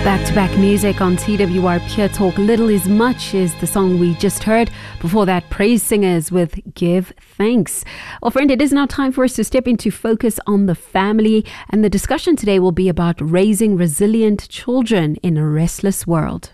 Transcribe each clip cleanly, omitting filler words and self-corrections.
Back-to-back music on TWR Pure Talk. Little is Much is the song we just heard. Before that, Praise Singers with Give Thanks. Well, friend, it is now time for us to step into Focus on the Family. And the discussion today will be about raising resilient children in a restless world.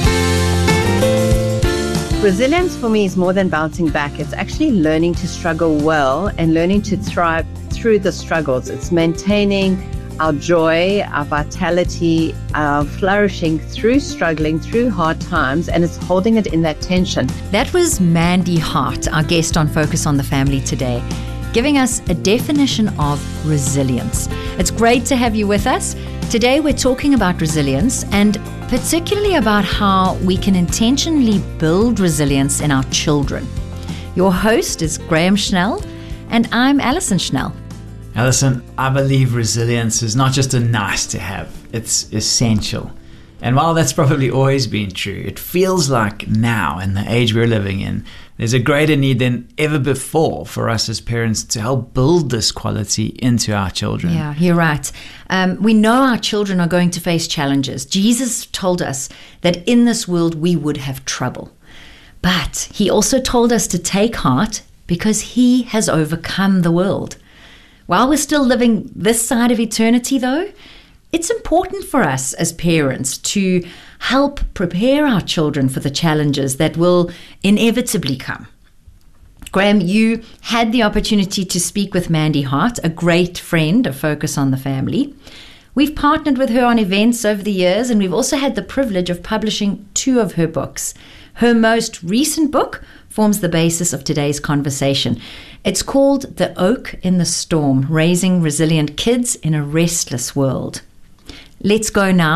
Resilience for me is more than bouncing back. It's actually learning to struggle well and learning to thrive through the struggles. It's maintaining our joy, our vitality, our flourishing through struggling, through hard times, and it's holding it in that tension. That was Mandy Hart, our guest on Focus on the Family today, giving us a definition of resilience. It's great to have you with us. Today we're talking about resilience and particularly about how we can intentionally build resilience in our children. Your host is Graham Schnell, and I'm Alison Schnell. Now listen, I believe resilience is not just a nice to have, it's essential. And while that's probably always been true, it feels like now, in the age we're living in, there's a greater need than ever before for us as parents to help build this quality into our children. Yeah, you're right. We know our children are going to face challenges. Jesus told us that in this world we would have trouble. But he also told us to take heart because he has overcome the world. While we're still living this side of eternity, though, it's important for us as parents to help prepare our children for the challenges that will inevitably come. Graham, you had the opportunity to speak with Mandy Hart, a great friend of Focus on the Family. We've partnered with her on events over the years, and we've also had the privilege of publishing 2 of her books. Her most recent book forms the basis of today's conversation. It's called The Oak in the Storm, Raising Resilient Kids in a Restless World. Let's go now